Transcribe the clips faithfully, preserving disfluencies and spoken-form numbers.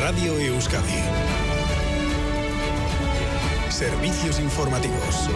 Radio Euskadi. Servicios informativos.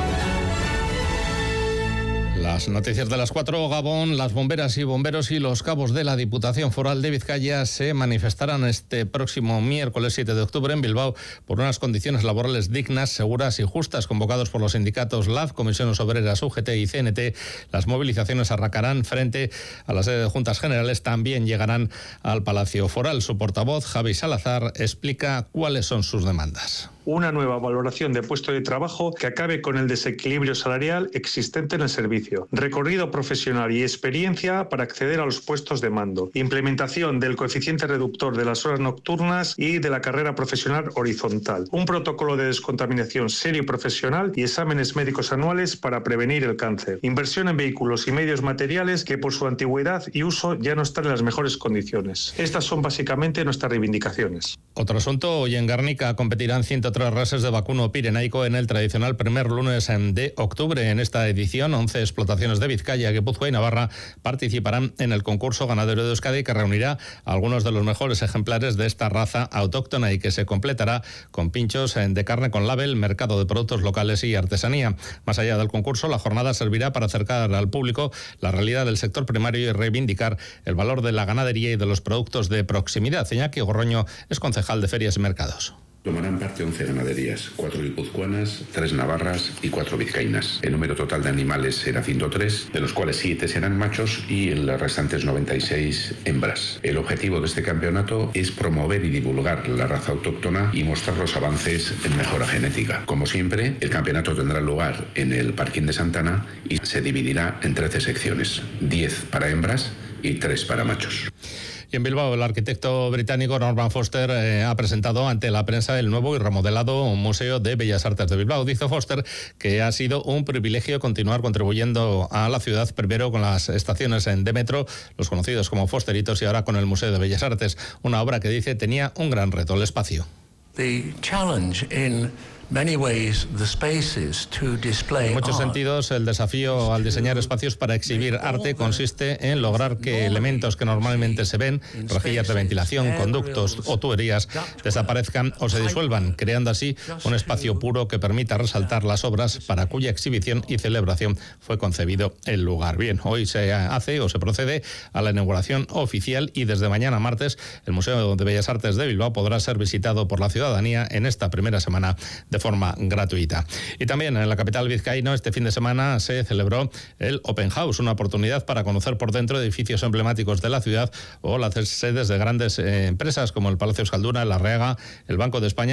Las noticias de las cuatro. Gabón, las bomberas y bomberos y los cabos de la Diputación Foral de Vizcaya se manifestarán este próximo miércoles siete de octubre en Bilbao por unas condiciones laborales dignas, seguras y justas. Convocados por los sindicatos L A B, Comisiones Obreras, U G T y C N T, las movilizaciones arrancarán frente a la sede de Juntas Generales. También llegarán al Palacio Foral. Su portavoz, Javi Salazar, explica cuáles son sus demandas. Una nueva valoración de puesto de trabajo que acabe con el desequilibrio salarial existente en el servicio, recorrido profesional y experiencia para acceder a los puestos de mando, implementación del coeficiente reductor de las horas nocturnas y de la carrera profesional horizontal, un protocolo de descontaminación serio y profesional y exámenes médicos anuales para prevenir el cáncer, inversión en vehículos y medios materiales que por su antigüedad y uso ya no están en las mejores condiciones. Estas son básicamente nuestras reivindicaciones. Otro asunto, hoy en Guernica competirán ciento tres rases de vacuno pirenaico en el tradicional primer lunes de octubre. En esta edición, once explotaciones de Vizcaya, Guipúzcoa y Navarra participarán en el concurso ganadero de Euskadi, que reunirá a algunos de los mejores ejemplares de esta raza autóctona y que se completará con pinchos de carne con label, mercado de productos locales y artesanía. Más allá del concurso, la jornada servirá para acercar al público la realidad del sector primario y reivindicar el valor de la ganadería y de los productos de proximidad. Iñaki Gorroño es concejal de Ferias y Mercados. Tomarán parte once ganaderías, cuatro guipuzcoanas, tres navarras y cuatro vizcaínas. El número total de animales será ciento tres, de los cuales siete serán machos y en las restantes noventa y seis hembras. El objetivo de este campeonato es promover y divulgar la raza autóctona y mostrar los avances en mejora genética. Como siempre, el campeonato tendrá lugar en el Parquín de Santana y se dividirá en trece secciones, diez para hembras y tres para machos. Y en Bilbao, el arquitecto británico Norman Foster eh, ha presentado ante la prensa el nuevo y remodelado Museo de Bellas Artes de Bilbao. Dice Foster que ha sido un privilegio continuar contribuyendo a la ciudad, primero con las estaciones de metro, los conocidos como Fosteritos, y ahora con el Museo de Bellas Artes, una obra que dice tenía un gran reto: el espacio. The challenge in many ways, the spaces to display en muchos sentidos, el desafío al diseñar espacios para exhibir arte consiste en lograr que elementos que normalmente se ven, rejillas de ventilación, conductos o tuberías, desaparezcan o se disuelvan, creando así un espacio puro que permita resaltar las obras para cuya exhibición y celebración fue concebido el lugar. Bien, hoy se hace o se procede a la inauguración oficial y desde mañana martes el Museo de Bellas Artes de Bilbao podrá ser visitado por la ciudadanía en esta primera semana de forma gratuita. Y también en la capital vizcaína este fin de semana se celebró el Open House, una oportunidad para conocer por dentro edificios emblemáticos de la ciudad o las sedes de grandes eh, empresas como el Palacio Euskalduna, el Arreaga, el Banco de España